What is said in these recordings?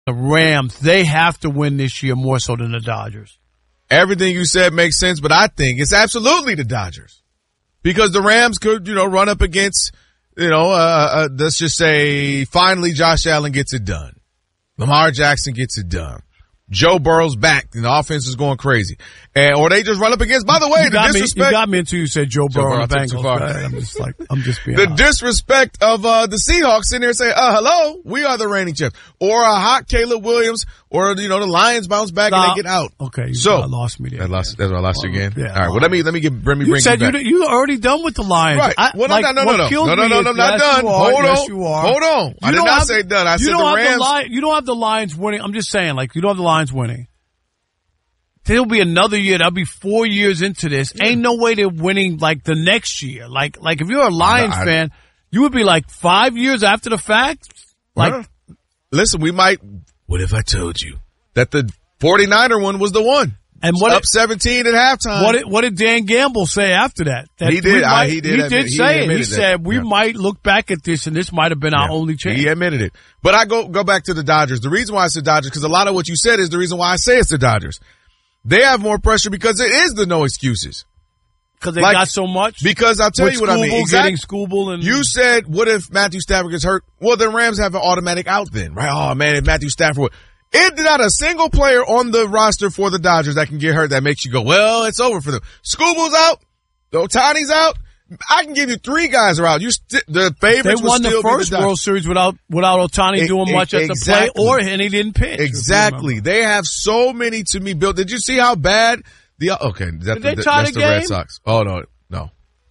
The Rams, they have to win this year more so than the Dodgers. Everything you said makes sense, but I think it's absolutely the Dodgers. Because the Rams could, run up against, let's just say finally Josh Allen gets it done. Lamar Jackson gets it done. Joe Burrow's back and the offense is going crazy. Or they just run up against, by the way, the disrespect. You got me until you said Joe Burrow and the Bengals. I'm just being honest. The disrespect of the Seahawks sitting there saying, hello, we are the reigning champs. Or a hot Caleb Williams, or, the Lions bounce back and they get out. Okay, you lost me there. That's why I lost you again? Yeah, all right, well, let me bring you back. You already done with the Lions. Right. No, not done. Hold on. I did not say done. I said the Rams. You don't have the Lions winning. I'm just saying, you don't have the Lions winning. There'll be another year. That'll be 4 years into this. Yeah. Ain't no way they're winning the next year. Like if you're a Lions fan, you would be 5 years after the fact. Listen, we might. What if I told you that the 49er one was the one? And up 17 at halftime. What did Dan Gamble say after that? He did. He did say it. He said we might look back at this, and this might have been our only chance. He admitted it. But I go back to the Dodgers. The reason why I said Dodgers, because a lot of what you said is the reason why I say it's the Dodgers. They have more pressure because it is the no excuses. Because they got so much? Because I'll tell you what I mean. Exactly. Scooble and you said, what if Matthew Stafford gets hurt? Well, the Rams have an automatic out then, right? Oh, man, if Matthew Stafford it's not a single player on the roster for the Dodgers that can get hurt that makes you go, well, it's over for them. Scooble's out. Otani's out. I can give you 3 guys are out. The favorites they won the first World Series without Otani doing much at the plate, and he didn't pitch. Exactly. They have so many to me built. Did you see how bad did they tie that's the the Red Sox. Oh no.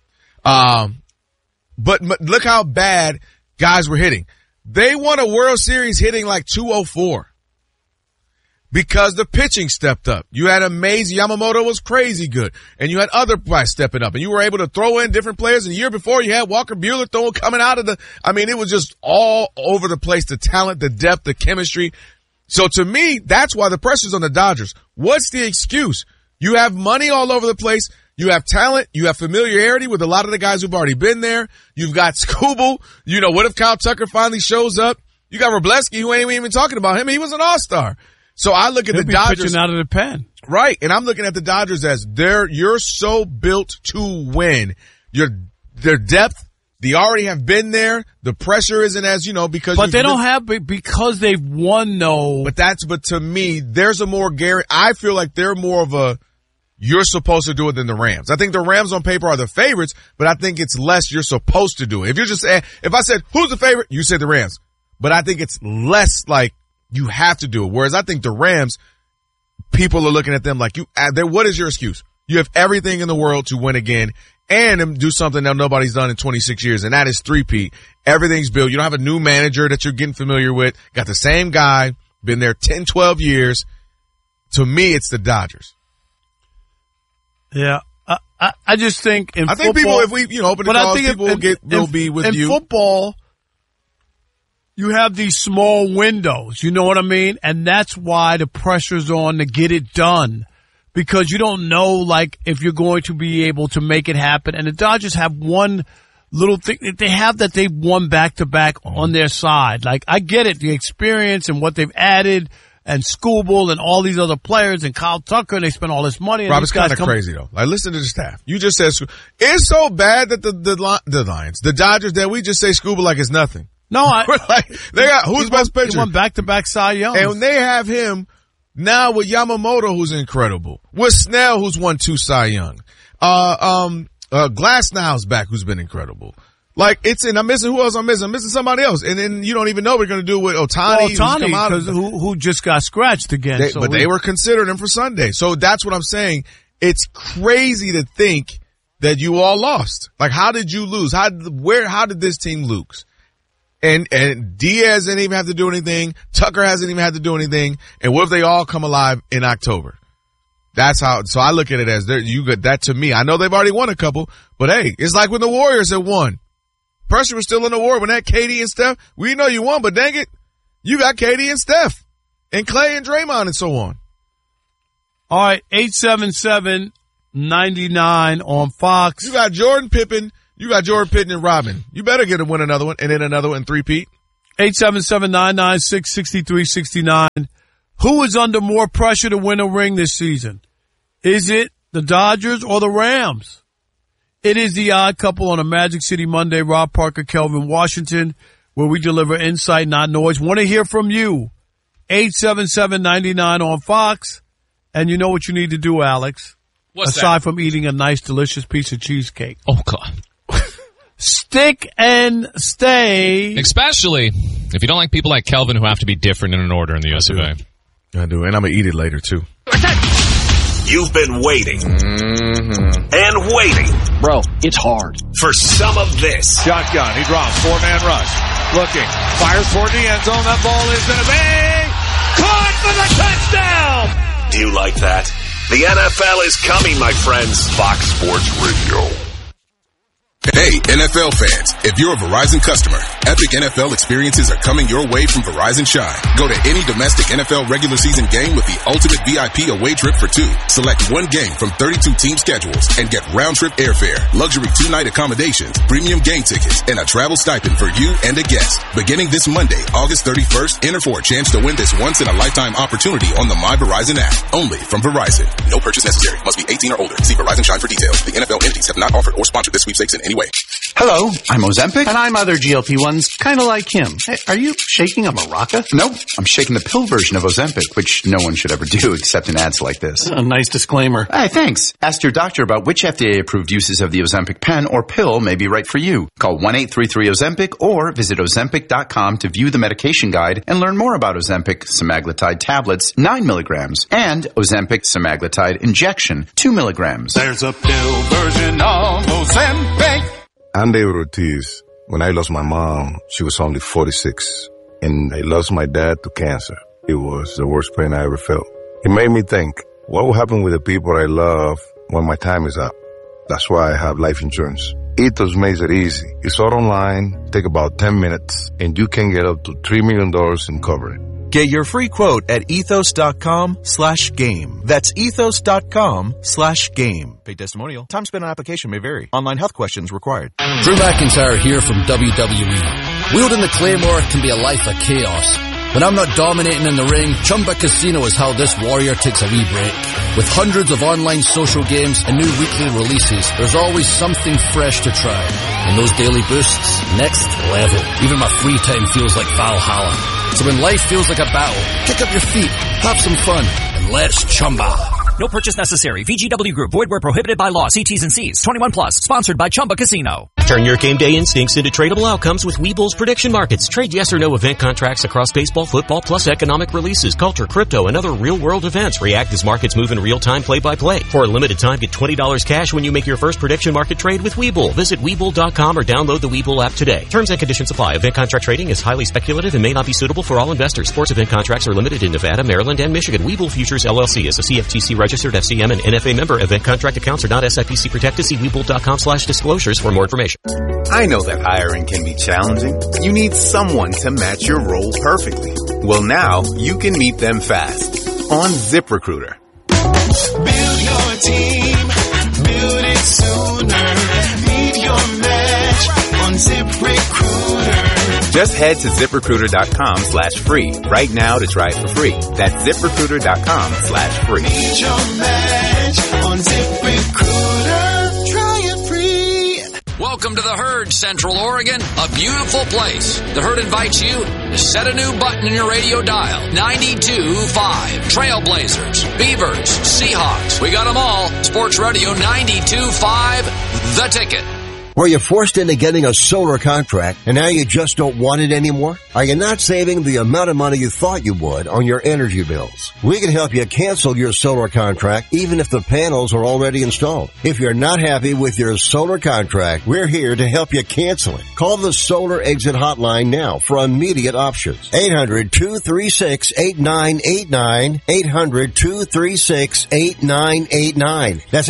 But look how bad guys were hitting. They won a World Series hitting 204. Because the pitching stepped up. You had amazing, Yamamoto was crazy good. And you had other guys stepping up. And you were able to throw in different players. And the year before you had Walker Buehler coming out of it was just all over the place. The talent, the depth, the chemistry. So to me, that's why the pressure's on the Dodgers. What's the excuse? You have money all over the place. You have talent. You have familiarity with a lot of the guys who've already been there. You've got Scooble. What if Kyle Tucker finally shows up? You got Robleski, who ain't even talking about him. He was an all-star. So I look at the Dodgers pitching out of the pen, right? And I'm looking at the Dodgers as you're so built to win. Their depth, they already have been there. The pressure isn't as because. But they don't have because they've won though. But to me, there's a more I feel like they're more of a you're supposed to do it than the Rams. I think the Rams on paper are the favorites, but I think it's less you're supposed to do it. If I said who's the favorite, you say the Rams, but I think it's less you have to do it. Whereas I think the Rams, people are looking at them what is your excuse? You have everything in the world to win again and do something that nobody's done in 26 years, and that is three-peat. Everything's built. You don't have a new manager that you're getting familiar with. Got the same guy, been there 10, 12 years. To me, it's the Dodgers. Yeah. I just think I think people, if we, open the calls, people will be with you. In football, you have these small windows, you know what I mean? And that's why the pressure's on to get it done. Because you don't know, if you're going to be able to make it happen. And the Dodgers have one little thing that they have that they've won back-to-back on their side. I get it, the experience and what they've added, and Scooble and all these other players and Kyle Tucker, and they spent all this money. Rob, it's kind of crazy, though. Listen to the staff. You just said it's so bad that the Lions, the Dodgers, that we just say Scooble like it's nothing. No, they got who's best pitcher? He won back-to-back Cy Young, and they have him now with Yamamoto, who's incredible, with Snell, who's won 2 Cy Young, Glasnow's back, who's been incredible. I'm missing who else? I'm missing somebody else, and then you don't even know what we're going to do with Otani, who just got scratched again. But they were considering him for Sunday, so that's what I'm saying. It's crazy to think that you all lost. How did you lose? How did this team lose? And Diaz didn't even have to do anything. Tucker hasn't even had to do anything. And what if they all come alive in October? That's how. So I look at it as you got that to me. I know they've already won a couple, but hey, it's like when the Warriors had won. Pressure was still in the war when that KD and Steph. We know you won, but dang it, you got KD and Steph, and Clay and Draymond and so on. All right, 877-99 on Fox. You got Jordan Pippen. You got Jordan Pippen and Robin. You better get to win another one and then another one, three-peat. 877-996-6369. Who is under more pressure to win a ring this season? Is it the Dodgers or the Rams? It is the Odd Couple on a Magic City Monday. Rob Parker, Kelvin Washington, where we deliver insight, not noise. Want to hear from you. 877-99 on Fox. And you know what you need to do, Alex? What's aside from eating a nice, delicious piece of cheesecake. Oh, God. Stick and stay. Especially if you don't like people like Kelvin who have to be different in an order in the US of A. I do, and I'm going to eat it later, too. You've been waiting and waiting. Bro, it's hard. For some of this. Shotgun, he drops, 4-man rush. Looking, fires toward the end zone. That ball is going to be caught for the touchdown. Do you like that? The NFL is coming, my friends. Fox Sports Radio. Hey, NFL fans, if you're a Verizon customer, epic NFL experiences are coming your way from Verizon Shine. Go to any domestic NFL regular season game with the ultimate VIP away trip for two. Select one game from 32 team schedules and get round-trip airfare, luxury two-night accommodations, premium game tickets, and a travel stipend for you and a guest. Beginning this Monday, August 31st, enter for a chance to win this once-in-a-lifetime opportunity on the My Verizon app. Only from Verizon. No purchase necessary. Must be 18 or older. See Verizon Shine for details. The NFL entities have not offered or sponsored this sweepstakes in any way. Hello, I'm Ozempic, and I'm other GLP-1s, kind of like him. Hey, are you shaking a maraca? Nope, I'm shaking the pill version of Ozempic, which no one should ever do except in ads like this. A nice disclaimer. Hey, thanks. Ask your doctor about which FDA-approved uses of the Ozempic pen or pill may be right for you. Call 1-833-OZEMPIC or visit Ozempic.com to view the medication guide and learn more about Ozempic semaglutide tablets, 9 milligrams, and Ozempic semaglutide injection, 2 milligrams. There's a pill version of Ozempic. I'm David Ortiz. When I lost my mom, she was only 46. And I lost my dad to cancer. It was the worst pain I ever felt. It made me think, what will happen with the people I love when my time is up? That's why I have life insurance. Ethos makes it easy. It's all online, take about 10 minutes, and you can get up to $3 million in coverage. Get your free quote at ethos.com/game. That's ethos.com/game. Paid testimonial. Time spent on application may vary. Online health questions required. Drew McIntyre here from WWE. Wielding the Claymore can be a life of chaos. When I'm not dominating in the ring, Chumba Casino is how this warrior takes a wee break. With hundreds of online social games and new weekly releases, there's always something fresh to try. And those daily boosts, next level. Even my free time feels like Valhalla. So when life feels like a battle, kick up your feet, have some fun, and let's Chumba. No purchase necessary. VGW Group. Void where prohibited by law. See T's and C's. 21 plus. Sponsored by Chumba Casino. Turn your game day instincts into tradable outcomes with Webull's prediction markets. Trade yes or no event contracts across baseball, football, plus economic releases, culture, crypto, and other real-world events. React as markets move in real time, play-by-play. For a limited time, get $20 cash when you make your first prediction market trade with Webull. Visit Webull.com or download the Webull app today. Terms and conditions apply. Event contract trading is highly speculative and may not be suitable for all investors. Sports event contracts are limited in Nevada, Maryland, and Michigan. Webull Futures LLC is a CFTC registered FCM and NFA member. Event contract accounts are not SIPC protected. See Webull.com/disclosures for more information. I know that hiring can be challenging. You need someone to match your role perfectly. Well, now you can meet them fast on ZipRecruiter. Build your team, build it sooner. Meet your match on ZipRecruiter. Just head to ZipRecruiter.com/free right now to try it for free. That's ZipRecruiter.com/free. Meet your match on ZipRecruiter. Try it free. Welcome to the Herd, Central Oregon, a beautiful place. The Herd invites you to set a new button in your radio dial. 92.5. Trailblazers, Beavers, Seahawks. We got them all. Sports Radio 92.5. The Ticket. Were you forced into getting a solar contract and now you just don't want it anymore? Are you not saving the amount of money you thought you would on your energy bills? We can help you cancel your solar contract even if the panels are already installed. If you're not happy with your solar contract, we're here to help you cancel it. Call the Solar Exit Hotline now for immediate options. 800-236-8989. 800-236-8989. That's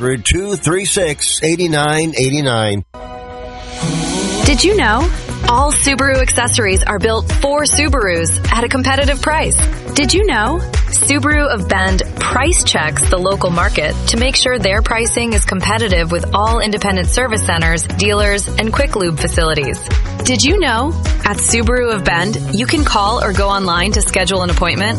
800-236-8989. Did you know? All Subaru accessories are built for Subarus at a competitive price. Did you know? Subaru of Bend price checks the local market to make sure their pricing is competitive with all independent service centers, dealers, and quick lube facilities. Did you know? At Subaru of Bend, you can call or go online to schedule an appointment